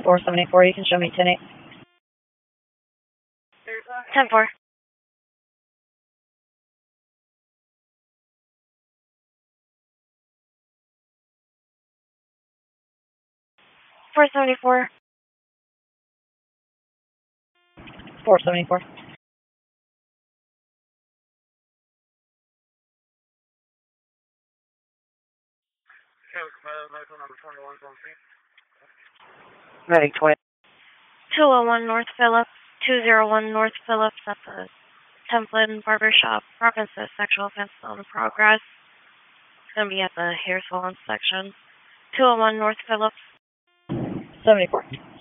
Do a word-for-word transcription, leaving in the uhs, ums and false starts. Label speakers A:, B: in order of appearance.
A: four seventy-four, you can show me ten eight.
B: ten four. four seventy-four.
A: four seventy-four. Ready, twenty.
B: two oh one North Phillips, two oh one North Phillips at the Templin Barbershop. Reference to sexual offense on progress. It's going to be at the hair salon section. two oh one North Phillips.
A: seventy-four.